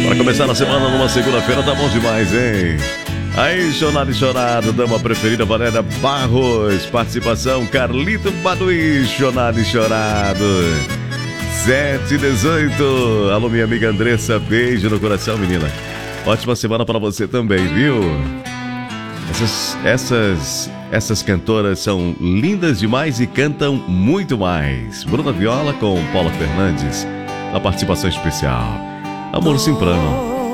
Para começar a semana numa segunda-feira tá bom demais, hein? Aí, Chorado e Chorado, dama preferida, Valéria Barros. Participação, Carlito Paduí, Chorado e Chorado. 7h18. Alô, minha amiga Andressa, beijo no coração, menina. Ótima semana para você também, viu? Essas cantoras são lindas demais e cantam muito mais. Bruna Viola com Paula Fernandes, na participação especial. Amor Simprano.